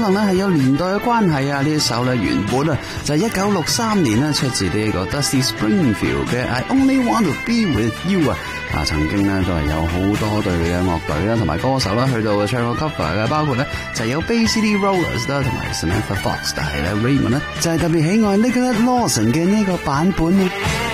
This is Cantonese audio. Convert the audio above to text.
能咧係有年代嘅關係啊。呢一首咧原本啊就係1963年咧出自呢一個 Dusty Springfield 嘅 I Only Want to Be With You 啊。曾經咧都係有好多隊嘅樂隊啦，同埋歌手啦去到唱過 cover 嘅，包括咧就有 Bay City Rollers 啦，同埋 Samantha Fox， 但係咧 Raymond 咧就係特別喜愛 Nicola Lawson 嘅呢個版本。